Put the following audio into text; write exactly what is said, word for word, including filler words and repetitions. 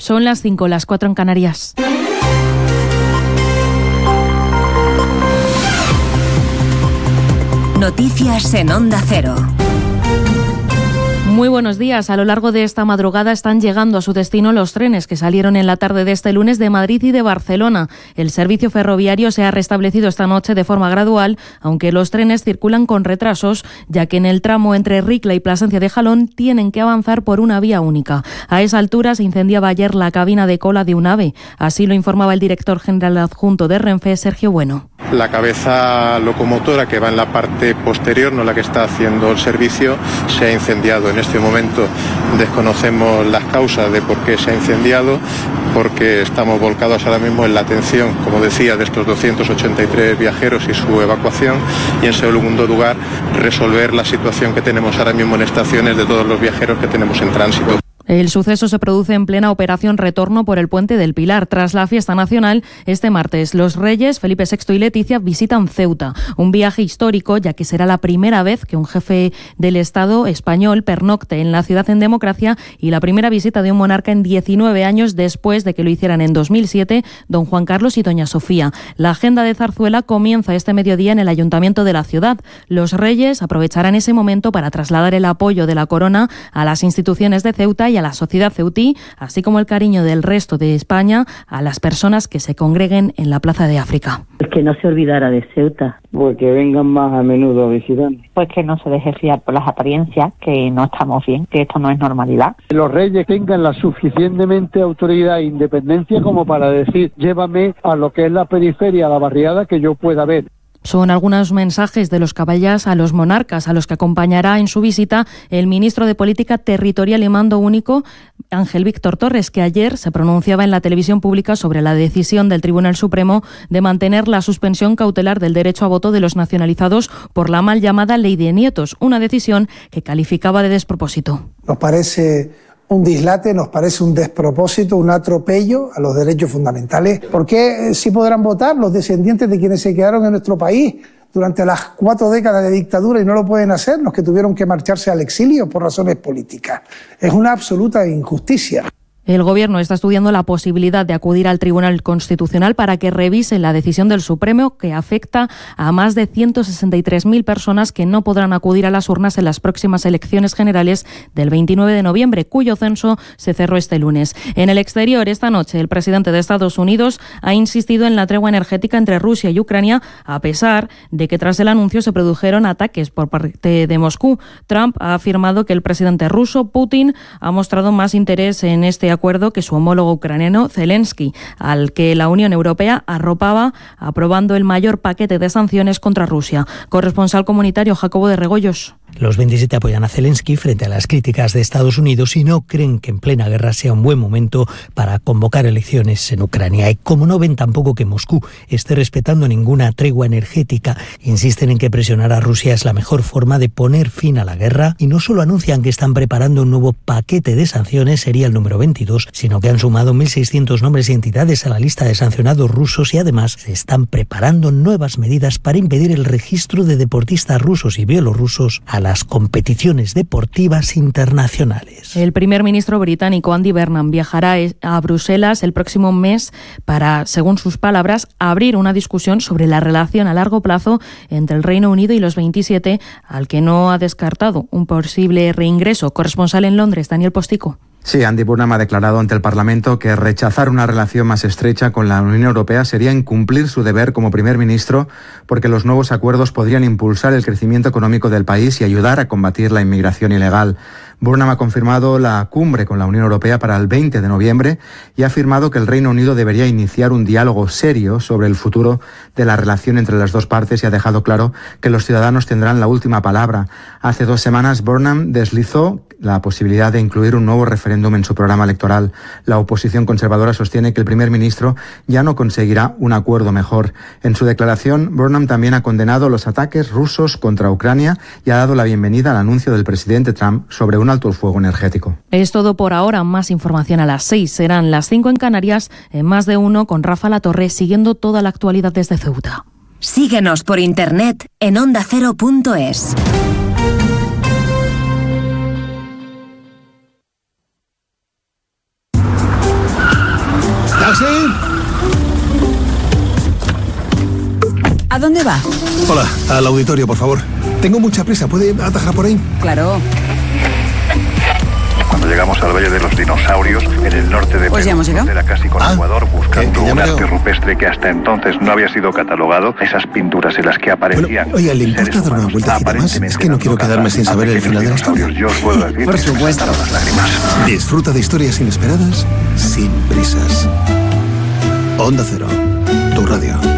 Son las cinco, las cuatro en Canarias. Noticias en Onda Cero. Muy buenos días. A lo largo de esta madrugada están llegando a su destino los trenes que salieron en la tarde de este lunes de Madrid y de Barcelona. El servicio ferroviario se ha restablecido esta noche de forma gradual, aunque los trenes circulan con retrasos, ya que en el tramo entre Ricla y Plasencia de Jalón tienen que avanzar por una vía única. A esa altura se incendiaba ayer la cabina de cola de un AVE. Así lo informaba el director general adjunto de Renfe, Sergio Bueno. La cabeza locomotora que va en la parte posterior, no la que está haciendo el servicio, se ha incendiado. En este momento desconocemos las causas de por qué se ha incendiado, porque estamos volcados ahora mismo en la atención, como decía, de estos doscientos ochenta y tres viajeros y su evacuación, y en segundo lugar resolver la situación que tenemos ahora mismo en estaciones de todos los viajeros que tenemos en tránsito. El suceso se produce en plena operación retorno por el Puente del Pilar. Tras la fiesta nacional, este martes los reyes Felipe sexto y Leticia visitan Ceuta. Un viaje histórico, ya que será la primera vez que un jefe del Estado español pernocte en la ciudad en democracia y la primera visita de un monarca en diecinueve años después de que lo hicieran en dos mil siete don Juan Carlos y doña Sofía. La agenda de Zarzuela comienza este mediodía en el ayuntamiento de la ciudad. Los reyes aprovecharán ese momento para trasladar el apoyo de la corona a las instituciones de Ceuta y a la sociedad ceutí, así como el cariño del resto de España a las personas que se congreguen en la Plaza de África. Pues que no se olvidara de Ceuta. Pues que vengan más a menudo a visitarnos. Pues que no se deje fiar por las apariencias, que no estamos bien, que esto no es normalidad. Que los reyes tengan la suficientemente autoridad e independencia como para decir, llévame a lo que es la periferia, a la barriada, que yo pueda ver. Son algunos mensajes de los caballas a los monarcas, a los que acompañará en su visita el ministro de Política Territorial y Mando Único, Ángel Víctor Torres, que ayer se pronunciaba en la televisión pública sobre la decisión del Tribunal Supremo de mantener la suspensión cautelar del derecho a voto de los nacionalizados por la mal llamada Ley de Nietos, una decisión que calificaba de despropósito. Nos parece un dislate, nos parece un despropósito, un atropello a los derechos fundamentales. ¿Por qué sí podrán votar los descendientes de quienes se quedaron en nuestro país durante las cuatro décadas de dictadura y no lo pueden hacer los que tuvieron que marcharse al exilio por razones políticas? Es una absoluta injusticia. El Gobierno está estudiando la posibilidad de acudir al Tribunal Constitucional para que revise la decisión del Supremo que afecta a más de ciento sesenta y tres mil personas que no podrán acudir a las urnas en las próximas elecciones generales del veintinueve de noviembre, cuyo censo se cerró este lunes. En el exterior, esta noche, el presidente de Estados Unidos ha insistido en la tregua energética entre Rusia y Ucrania, a pesar de que tras el anuncio se produjeron ataques por parte de Moscú. Trump ha afirmado que el presidente ruso, Putin, ha mostrado más interés en este acuerdo que su homólogo ucraniano Zelensky, al que la Unión Europea arropaba aprobando el mayor paquete de sanciones contra Rusia. Corresponsal comunitario Jacobo de Regoyos. Los veintisiete apoyan a Zelensky frente a las críticas de Estados Unidos y no creen que en plena guerra sea un buen momento para convocar elecciones en Ucrania. Y como no ven tampoco que Moscú esté respetando ninguna tregua energética, insisten en que presionar a Rusia es la mejor forma de poner fin a la guerra y no solo anuncian que están preparando un nuevo paquete de sanciones, sería el número veintidós, sino que han sumado mil seiscientos nombres y entidades a la lista de sancionados rusos y además se están preparando nuevas medidas para impedir el registro de deportistas rusos y bielorrusos a las competiciones deportivas internacionales. El primer ministro británico Andy Burnham viajará a Bruselas el próximo mes para, según sus palabras, abrir una discusión sobre la relación a largo plazo entre el Reino Unido y los veintisiete, al que no ha descartado un posible reingreso. Corresponsal en Londres, Daniel Postico. Sí, Andy Burnham ha declarado ante el Parlamento que rechazar una relación más estrecha con la Unión Europea sería incumplir su deber como primer ministro, porque los nuevos acuerdos podrían impulsar el crecimiento económico del país y ayudar a combatir la inmigración ilegal. Burnham ha confirmado la cumbre con la Unión Europea para el veinte de noviembre y ha afirmado que el Reino Unido debería iniciar un diálogo serio sobre el futuro de la relación entre las dos partes y ha dejado claro que los ciudadanos tendrán la última palabra. Hace dos semanas Burnham deslizó la posibilidad de incluir un nuevo referéndum en su programa electoral. La oposición conservadora sostiene que el primer ministro ya no conseguirá un acuerdo mejor. En su declaración, Burnham también ha condenado los ataques rusos contra Ucrania y ha dado la bienvenida al anuncio del presidente Trump sobre un alto el fuego energético. Es todo por ahora. Más información a las seis. Serán las cinco en Canarias, en Más de Uno, con Rafa Latorre, siguiendo toda la actualidad desde Ceuta. Síguenos por internet en onda cero punto es. taxi. ¿A dónde va? Hola, al auditorio, por favor. Tengo mucha prisa, ¿puede atajar por ahí? Claro. Cuando llegamos al Valle de los Dinosaurios, en el norte de pues Perú, era casi con ah, Ecuador, buscando que, que un arte veo. rupestre que hasta entonces no había sido catalogado, esas pinturas en las que aparecían... Bueno, oiga, ¿le importa dar una vueltecita más? Es que no quiero quedarme sin saber el final de la historia. Yo os puedo decir por supuesto. Las lágrimas. Disfruta de historias inesperadas sin prisas. Onda Cero, tu radio.